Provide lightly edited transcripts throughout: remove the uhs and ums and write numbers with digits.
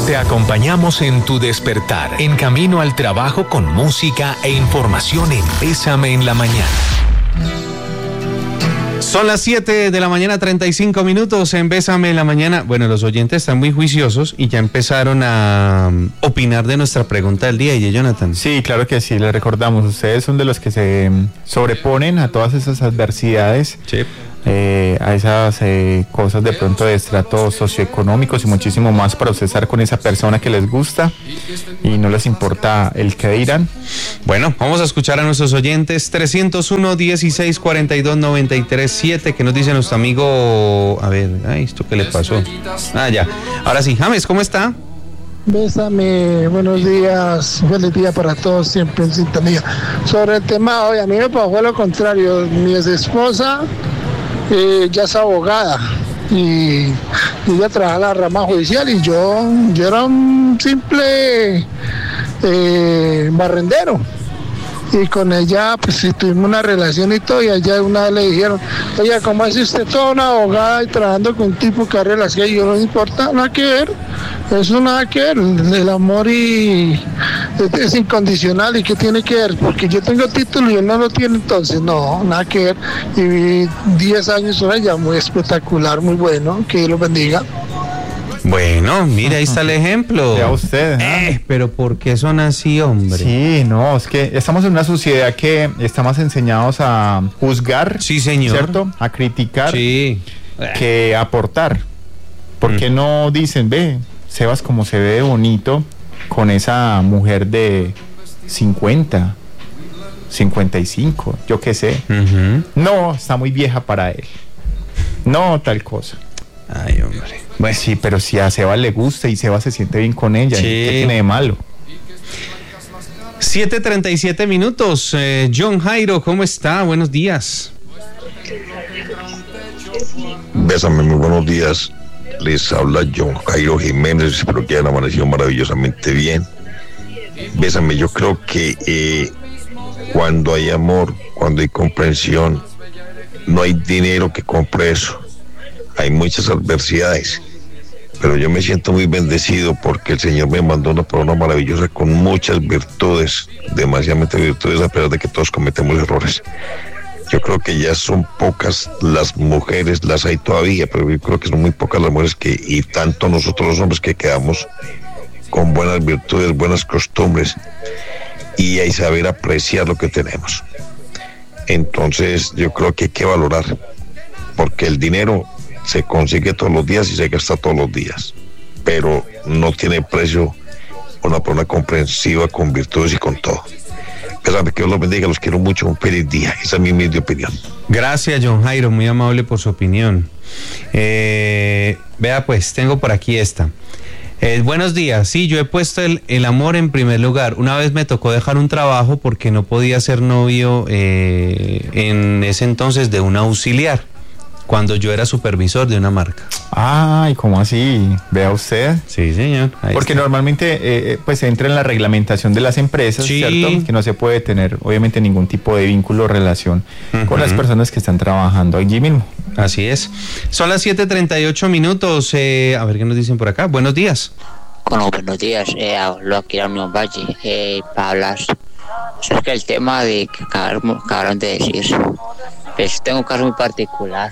Te acompañamos en tu despertar, en camino al trabajo con música e información en Bésame en la Mañana. Son las 7 de la mañana, 35 minutos en Bésame en la Mañana. Bueno, los oyentes están muy juiciosos y ya empezaron a opinar de nuestra pregunta del día. ¿Y Jonathan? Sí, claro que sí, les recordamos, ustedes son de los que se sobreponen a todas esas adversidades. Sí. A esas cosas de pronto de estratos socioeconómicos y muchísimo más para ustedes estar con esa persona que les gusta y no les importa el que dirán. Bueno, vamos a escuchar a nuestros oyentes. 301-1642-937. ¿Qué nos dice nuestro amigo? A ver, ¿esto qué le pasó? Ya. Ahora sí, James, ¿cómo está? Bésame, buenos días, feliz día para todos, siempre en sintonía. Sobre el tema hoy, a mí me pasó lo contrario. Mi esposa ya es abogada y ella trabaja en la rama judicial y yo era un simple barrendero. Y con ella, pues sí, tuvimos una relación y todo, y allá una vez le dijeron, oye, ¿cómo es usted toda una abogada y trabajando con un tipo que hace las que yo no importa, nada que ver, eso nada que ver, el amor es incondicional y qué tiene que ver, porque yo tengo título y él no lo tiene, entonces no, nada que ver, y viví 10 años con ella, muy espectacular, muy bueno, que Dios lo bendiga. Bueno, mira, ahí está el ejemplo. Ya usted, pero ¿por qué son así, hombre? Sí, no, es que estamos en una sociedad que estamos enseñados a juzgar, sí, señor, ¿cierto? A criticar, sí, que aportar. ¿Por qué no dicen, ve, Sebas como se ve bonito con esa mujer de 50, 55, yo qué sé? No, está muy vieja para él. No, tal cosa. Ay, hombre. Bueno, sí, pero si a Sebas le gusta y Sebas se siente bien con ella, sí. ¿Qué tiene de malo? 7:37 minutos. John Jairo, ¿cómo está? Buenos días. Bésame, muy buenos días. Les habla John Jairo Jiménez. Espero que hayan amanecido maravillosamente bien. Bésame, yo creo que cuando hay amor, cuando hay comprensión, no hay dinero que compre eso. Hay muchas adversidades, pero yo me siento muy bendecido porque el Señor me mandó una persona maravillosa con muchas virtudes, demasiadas virtudes, a pesar de que todos cometemos errores. Yo creo que ya son pocas las mujeres, las hay todavía, pero yo creo que son muy pocas las mujeres y tanto nosotros los hombres que quedamos con buenas virtudes, buenas costumbres y hay saber apreciar lo que tenemos. Entonces yo creo que hay que valorar, porque el dinero se consigue todos los días y se gasta todos los días, pero no tiene precio una persona comprensiva, con virtudes y con todo. Pésame, que Dios los bendiga, los quiero mucho, un feliz día. Esa es mi humilde opinión. Gracias, John Jairo, muy amable por su opinión. Vea pues, tengo por aquí esta. Buenos días, sí, yo he puesto el amor en primer lugar. Una vez me tocó dejar un trabajo porque no podía ser novio en ese entonces de un auxiliar, cuando yo era supervisor de una marca. Ay, ¿cómo así? Vea usted. Sí, señor. Porque normalmente pues entra en la reglamentación de las empresas, sí, ¿cierto? Que no se puede tener obviamente ningún tipo de vínculo o relación con las personas que están trabajando allí mismo. Así es. Son las 7:38 minutos. A ver qué nos dicen por acá. Buenos días. Bueno, buenos días. Hablo aquí a Unión Valle para hablar acerca del tema de que acabaron de decir. Pues tengo un caso muy particular.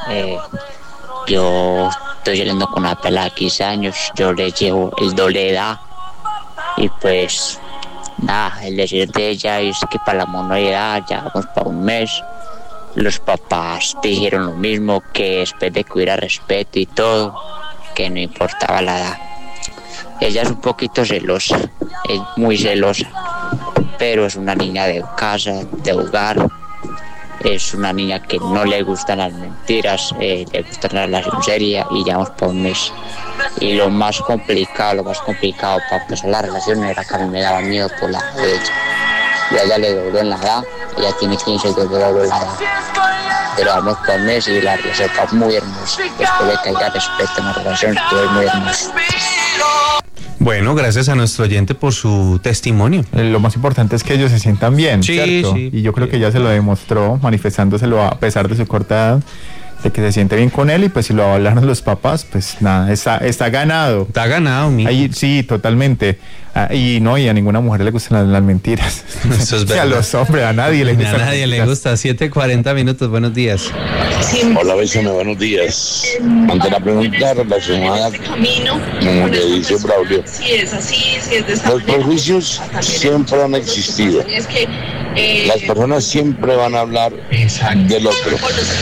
Yo estoy saliendo con una pelada de 15 años, yo le llevo el doble de edad y pues nada, el decir de ella es que para la monoedad ya vamos para un mes. Los papás dijeron lo mismo, que después de que hubiera respeto y todo, que no importaba la edad. Ella es un poquito celosa, es muy celosa, pero es una niña de casa, de hogar. Es una niña que no le gustan las mentiras, le gusta la relación seria y llevamos por un mes. Y lo más complicado para empezar la relación era que a mí me daba miedo por la edad de ella. Y a ella le dobló en la edad, ella tiene 15 y yo le dobló en la edad. Pero vamos por un mes y la relación está muy hermosa. Después de que haya respeto en la relación, todo es muy hermoso. Bueno, gracias a nuestro oyente por su testimonio. Lo más importante es que ellos se sientan bien, sí, ¿cierto? Sí, y yo creo que ya se lo demostró, manifestándoselo a pesar de su corta edad, de que se siente bien con él, y pues si lo hablaron los papás, pues nada, está ganado. Está ganado, mijo. Ahí, sí, totalmente. Y no, y a ninguna mujer le gustan las mentiras. Eso es Y a verdad. los hombres, a nadie le gusta. A nadie le gusta. 7:40 minutos, buenos días. Hola, Bésame, buenos días. Ante la pregunta relacionada con lo que dice Braulio, los prejuicios siempre han existido. Las personas siempre van a hablar del otro.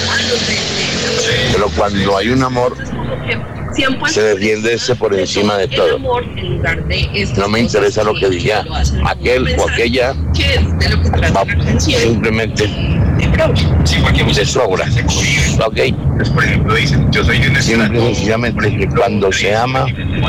Pero cuando hay un amor, se defiende ese por encima de todo. No me interesa lo que diga aquel o aquella, simplemente de sobra. Ok. Por ejemplo, dicen, yo soy de una simple y sencillamente que cuando se ama,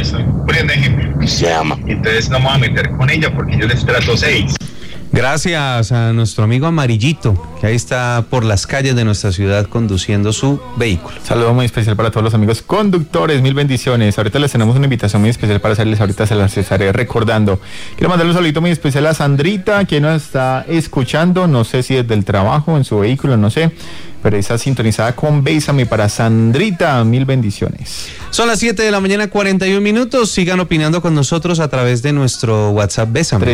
se ama. Entonces no me voy a meter con ella porque yo les trato 6. Gracias a nuestro amigo Amarillito, que ahí está por las calles de nuestra ciudad conduciendo su vehículo. Saludo muy especial para todos los amigos conductores, mil bendiciones. Ahorita les tenemos una invitación muy especial para hacerles, ahorita se las estaré recordando. Quiero mandarle un saludito muy especial a Sandrita, que nos está escuchando, no sé si desde el trabajo, en su vehículo, no sé, pero está sintonizada con Bésame para Sandrita, mil bendiciones. Son las 7:41 a.m. Sigan opinando con nosotros a través de nuestro WhatsApp Bésame.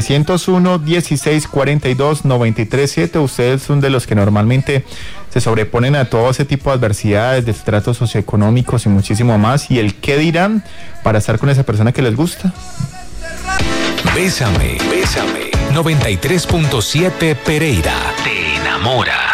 301-1642-937. Ustedes son de los que normalmente se sobreponen a todo ese tipo de adversidades, de estratos socioeconómicos y muchísimo más. ¿Y el qué dirán para estar con esa persona que les gusta? Bésame, 93.7 Pereira. Te enamora.